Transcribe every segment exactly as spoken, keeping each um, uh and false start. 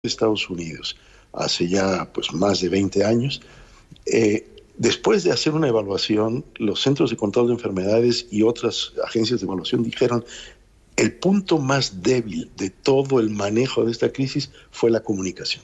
Estados Unidos hace ya pues más de veinte años. Eh, después de hacer una evaluación, los Centros de Control de Enfermedades y otras agencias de evaluación dijeron el punto más débil de todo el manejo de esta crisis fue la comunicación.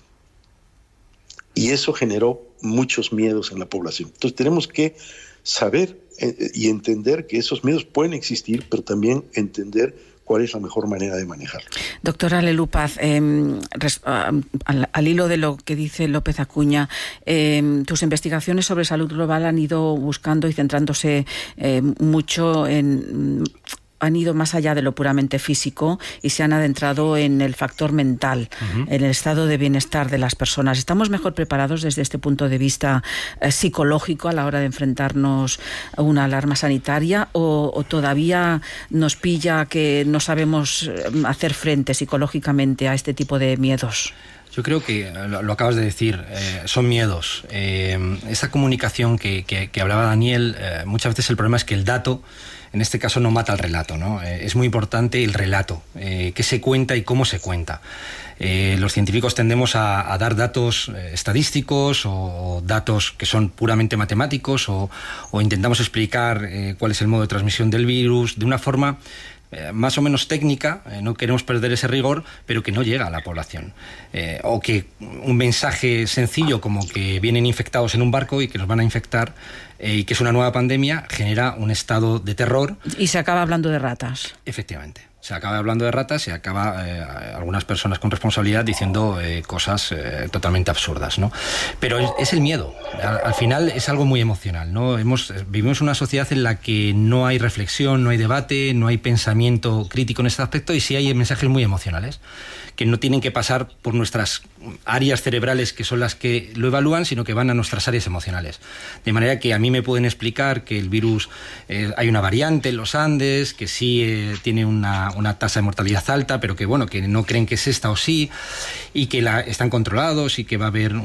Y eso generó muchos miedos en la población. Entonces tenemos que saber eh, y entender que esos miedos pueden existir, pero también entender cuál es la mejor manera de manejarlo. Doctora Lelú Paz, eh, res, uh, al, al hilo de lo que dice López Acuña, eh, tus investigaciones sobre salud global han ido buscando y centrándose eh, mucho en... han ido más allá de lo puramente físico y se han adentrado en el factor mental, uh-huh. en el estado de bienestar de las personas. ¿Estamos mejor preparados desde este punto de vista eh, psicológico a la hora de enfrentarnos a una alarma sanitaria o, o todavía nos pilla que no sabemos hacer frente psicológicamente a este tipo de miedos? Yo creo que lo, lo acabas de decir, eh, son miedos. Eh, esa comunicación que, que, que hablaba Daniel, eh, muchas veces el problema es que el dato, en este caso, no mata al relato, ¿no? Eh, es muy importante el relato, eh, qué se cuenta y cómo se cuenta. Eh, los científicos tendemos a, a dar datos eh, estadísticos o, o datos que son puramente matemáticos o, o intentamos explicar eh, cuál es el modo de transmisión del virus de una forma Eh, más o menos técnica, eh, no queremos perder ese rigor, pero que no llega a la población. Eh, o que un mensaje sencillo como que vienen infectados en un barco y que nos van a infectar eh, y que es una nueva pandemia, genera un estado de terror. Y se acaba hablando de ratas. Efectivamente. Se acaba hablando de ratas y acaba eh, algunas personas con responsabilidad diciendo eh, cosas eh, totalmente absurdas, ¿no? Pero es, es el miedo. Al, al final es algo muy emocional, ¿no? Hemos, vivimos en una sociedad en la que no hay reflexión, no hay debate, no hay pensamiento crítico en este aspecto y sí hay mensajes muy emocionales que no tienen que pasar por nuestras áreas cerebrales que son las que lo evalúan, sino que van a nuestras áreas emocionales. De manera que a mí me pueden explicar que el virus, eh, hay una variante en los Andes, que sí eh, tiene una, una tasa de mortalidad alta, pero que bueno, que no creen que es esta o sí, y que la, están controlados y que va a haber un,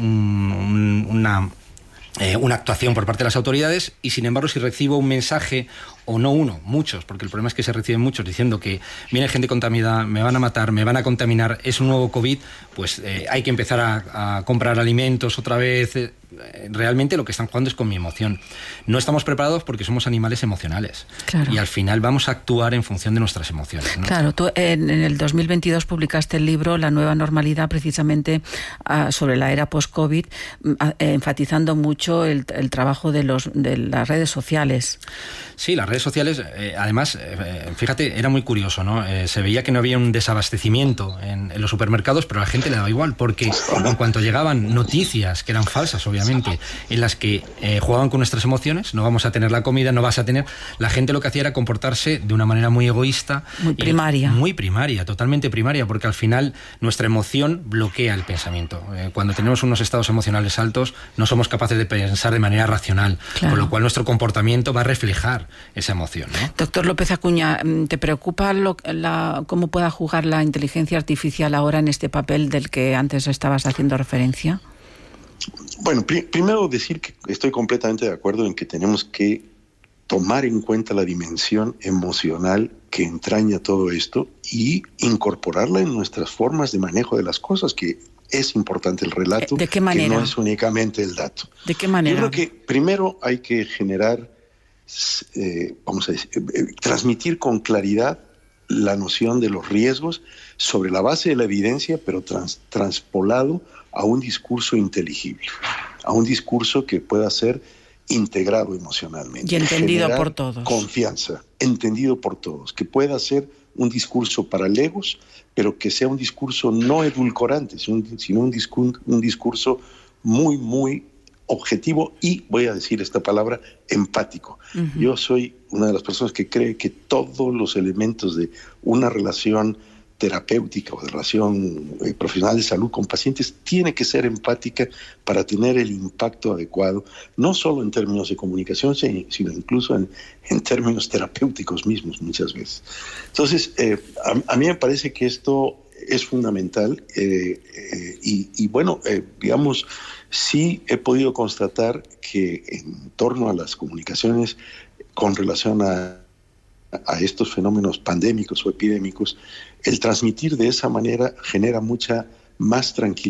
un, una... Eh, una actuación por parte de las autoridades y sin embargo si recibo un mensaje o no uno, muchos, porque el problema es que se reciben muchos diciendo que viene gente contaminada, me van a matar, me van a contaminar, es un nuevo COVID, pues eh, hay que empezar a, a comprar alimentos otra vez. Eh, realmente lo que están jugando es con mi emoción. No estamos preparados porque somos animales emocionales. Claro. Y al final vamos a actuar en función de nuestras emociones, ¿no? Claro, tú en, en el dos mil veintidós publicaste el libro La nueva normalidad, precisamente uh, sobre la era post-COVID, uh, enfatizando mucho el, el trabajo de, los, de las redes sociales. Sí, las redes sociales, eh, además, eh, fíjate, era muy curioso, ¿no? Eh, se veía que no había un desabastecimiento en, en los supermercados, pero a la gente le daba igual, porque en cuanto llegaban noticias que eran falsas, obviamente, en las que eh, jugaban con nuestras emociones, no vamos a tener la comida, no vas a tener... La gente lo que hacía era comportarse de una manera muy egoísta. Muy primaria. Y, muy primaria, totalmente primaria, porque al final nuestra emoción bloquea el pensamiento. Eh, cuando tenemos unos estados emocionales altos, no somos capaces de pensar de manera racional, claro. Con lo cual nuestro comportamiento va a reflejar esa emoción, ¿no? Doctor López Acuña, ¿te preocupa lo, la, cómo pueda jugar la inteligencia artificial ahora en este papel del que antes estabas haciendo referencia? Bueno, pr- primero decir que estoy completamente de acuerdo en que tenemos que tomar en cuenta la dimensión emocional que entraña todo esto y incorporarla en nuestras formas de manejo de las cosas, que es importante el relato. ¿De qué manera? Que no es únicamente el dato. ¿De qué manera? Yo creo que primero hay que generar, eh, vamos a decir, eh, transmitir con claridad la noción de los riesgos sobre la base de la evidencia, pero trans, transpolado a un discurso inteligible, a un discurso que pueda ser integrado emocionalmente. Y entendido Generar por todos. Confianza, entendido por todos, que pueda ser un discurso para legos, pero que sea un discurso no edulcorante, sino un discurso, un discurso muy, muy objetivo y, voy a decir esta palabra, empático. Uh-huh. Yo soy una de las personas que cree que todos los elementos de una relación terapéutica o de relación eh, profesional de salud con pacientes tiene que ser empática para tener el impacto adecuado, no solo en términos de comunicación, sino incluso en, en términos terapéuticos mismos muchas veces. Entonces, eh, a, a mí me parece que esto es fundamental eh, eh, y, y bueno, eh, digamos, sí he podido constatar que en torno a las comunicaciones con relación a a estos fenómenos pandémicos o epidémicos, el transmitir de esa manera genera mucha más tranquilidad